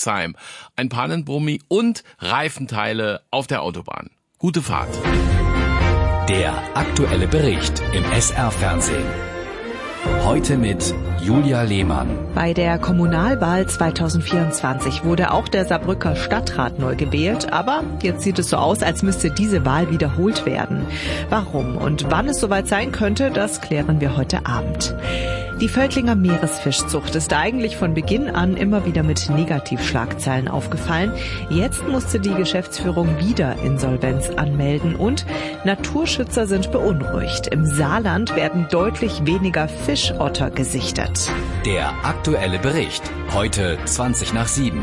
Rixheim, ein Pannenbrummi und Reifenteile auf der Autobahn. Gute Fahrt. Der aktuelle Bericht im SR-Fernsehen. Heute mit Julia Lehmann. Bei der Kommunalwahl 2024 wurde auch der Saarbrücker Stadtrat neu gewählt, aber jetzt sieht es so aus, als müsste diese Wahl wiederholt werden. Warum und wann es soweit sein könnte, das klären wir heute Abend. Die Völklinger Meeresfischzucht ist eigentlich von Beginn an immer wieder mit Negativschlagzeilen aufgefallen. Jetzt musste die Geschäftsführung wieder Insolvenz anmelden und Naturschützer sind beunruhigt. Im Saarland werden deutlich weniger Fischotter gesichtet. Der aktuelle Bericht. Heute 7:20.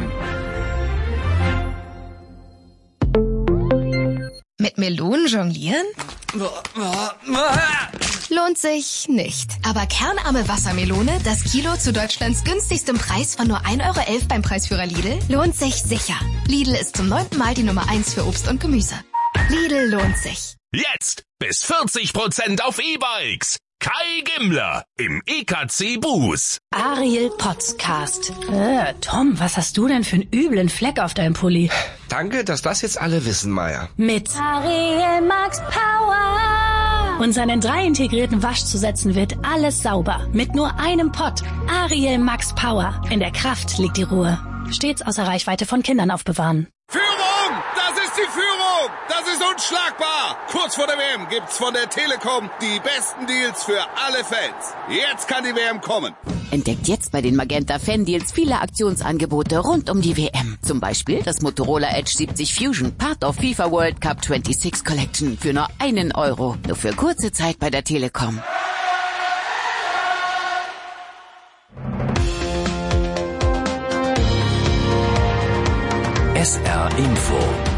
Mit Melonen jonglieren? Lohnt sich nicht. Aber kernarme Wassermelone, das Kilo zu Deutschlands günstigstem Preis von nur 1,11 € beim Preisführer Lidl, lohnt sich sicher. Lidl ist zum 9. Mal die Nummer 1 für Obst und Gemüse. Lidl lohnt sich. Jetzt bis 40% auf E-Bikes. Kai Gimmler im EKC Bus. Ariel Podcast. Tom, was hast du denn für einen üblen Fleck auf deinem Pulli? Danke, dass das jetzt alle wissen, Maya. Mit Ariel Max Power. Und seinen 3 integrierten Waschzusätzen wird alles sauber. Mit nur einem Pott. Ariel Max Power. In der Kraft liegt die Ruhe. Stets außer Reichweite von Kindern aufbewahren. Führung! Das ist die Führung! Das ist unschlagbar! Kurz vor der WM gibt's von der Telekom die besten Deals für alle Fans. Jetzt kann die WM kommen. Entdeckt jetzt bei den Magenta Fan Deals viele Aktionsangebote rund um die WM. Zum Beispiel das Motorola Edge 70 Fusion, Part of FIFA World Cup 26 Collection für nur 1 €. Nur für kurze Zeit bei der Telekom. SR Info.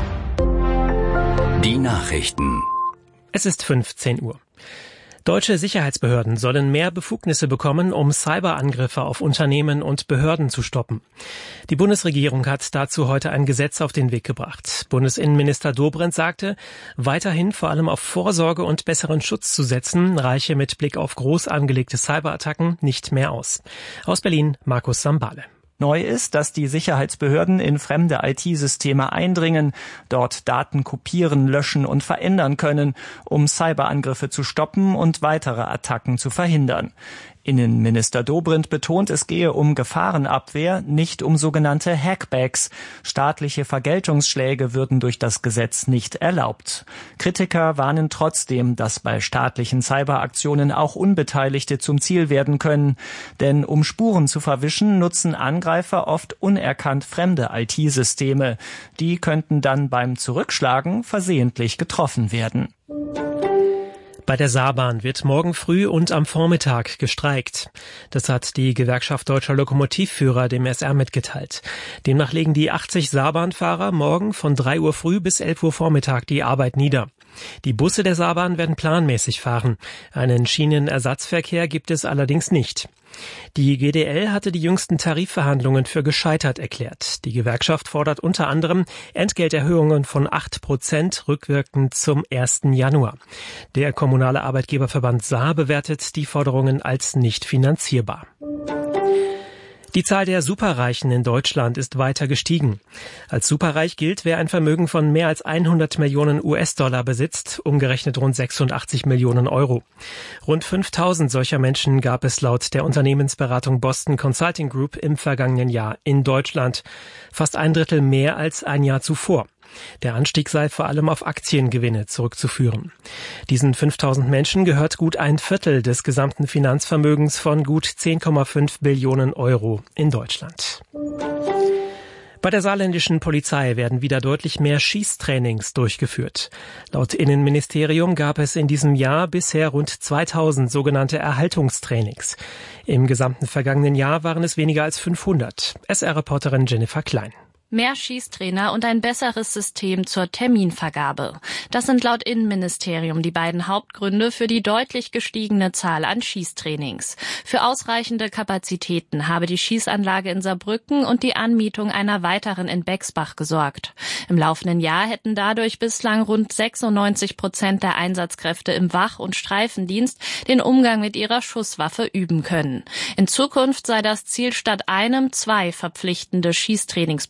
Die Nachrichten. Es ist 15 Uhr. Deutsche Sicherheitsbehörden sollen mehr Befugnisse bekommen, um Cyberangriffe auf Unternehmen und Behörden zu stoppen. Die Bundesregierung hat dazu heute ein Gesetz auf den Weg gebracht. Bundesinnenminister Dobrindt sagte, weiterhin vor allem auf Vorsorge und besseren Schutz zu setzen, reiche mit Blick auf groß angelegte Cyberattacken nicht mehr aus. Aus Berlin, Markus Sambale. Neu ist, dass die Sicherheitsbehörden in fremde IT-Systeme eindringen, dort Daten kopieren, löschen und verändern können, um Cyberangriffe zu stoppen und weitere Attacken zu verhindern. Innenminister Dobrindt betont, es gehe um Gefahrenabwehr, nicht um sogenannte Hackbacks. Staatliche Vergeltungsschläge würden durch das Gesetz nicht erlaubt. Kritiker warnen trotzdem, dass bei staatlichen Cyberaktionen auch Unbeteiligte zum Ziel werden können. Denn um Spuren zu verwischen, nutzen Angreifer oft unerkannt fremde IT-Systeme. Die könnten dann beim Zurückschlagen versehentlich getroffen werden. Bei der Saarbahn wird morgen früh und am Vormittag gestreikt. Das hat die Gewerkschaft Deutscher Lokomotivführer dem SR mitgeteilt. Demnach legen die 80 Saarbahnfahrer morgen von 3 Uhr früh bis 11 Uhr Vormittag die Arbeit nieder. Die Busse der Saarbahn werden planmäßig fahren. Einen Schienenersatzverkehr gibt es allerdings nicht. Die GDL hatte die jüngsten Tarifverhandlungen für gescheitert erklärt. Die Gewerkschaft fordert unter anderem Entgelterhöhungen von 8% rückwirkend zum 1. Januar. Der kommunale Arbeitgeberverband Saar bewertet die Forderungen als nicht finanzierbar. Die Zahl der Superreichen in Deutschland ist weiter gestiegen. Als superreich gilt, wer ein Vermögen von mehr als 100 Millionen US-Dollar besitzt, umgerechnet rund 86 Millionen Euro. Rund 5000 solcher Menschen gab es laut der Unternehmensberatung Boston Consulting Group im vergangenen Jahr in Deutschland. Fast 1/3 mehr als ein Jahr zuvor. Der Anstieg sei vor allem auf Aktiengewinne zurückzuführen. Diesen 5000 Menschen gehört gut 1/4 des gesamten Finanzvermögens von gut 10,5 Billionen Euro in Deutschland. Bei der saarländischen Polizei werden wieder deutlich mehr Schießtrainings durchgeführt. Laut Innenministerium gab es in diesem Jahr bisher rund 2000 sogenannte Erhaltungstrainings. Im gesamten vergangenen Jahr waren es weniger als 500. SR-Reporterin Jennifer Klein. Mehr Schießtrainer und ein besseres System zur Terminvergabe. Das sind laut Innenministerium die beiden Hauptgründe für die deutlich gestiegene Zahl an Schießtrainings. Für ausreichende Kapazitäten habe die Schießanlage in Saarbrücken und die Anmietung einer weiteren in Bexbach gesorgt. Im laufenden Jahr hätten dadurch bislang rund 96% der Einsatzkräfte im Wach- und Streifendienst den Umgang mit ihrer Schusswaffe üben können. In Zukunft sei das Ziel statt einem 2 verpflichtende Schießtrainings